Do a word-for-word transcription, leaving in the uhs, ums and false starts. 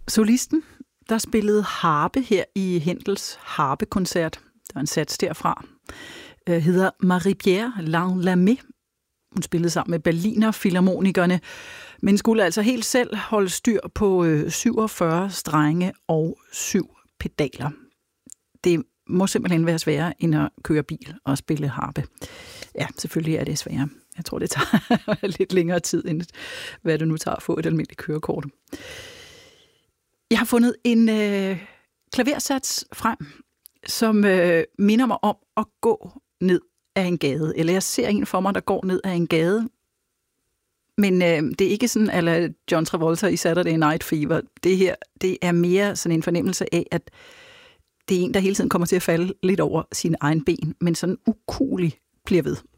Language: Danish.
Solisten, der spillede harpe her i Händels harpekoncert, der var en sats derfra, øh, hedder Marie-Pierre Langlamé. Hun spillede sammen med Berliner Filharmonikerne, men skulle altså helt selv holde styr på øh, syvogfyrre strenge og syv pedaler. Det må simpelthen være sværere end at køre bil og spille harpe. Ja, selvfølgelig er det sværere. Jeg tror, det tager lidt længere tid, end hvad det nu tager at få et almindeligt kørekort. Jeg har fundet en øh, klaversats frem, som øh, minder mig om at gå ned af en gade. Eller jeg ser en for mig, der går ned af en gade. Men øh, det er ikke sådan, eller John Travolta i Saturday Night Fever. Det her, det er mere sådan en fornemmelse af, at det er en, der hele tiden kommer til at falde lidt over sine egen ben, men sådan ukuelig bliver ved.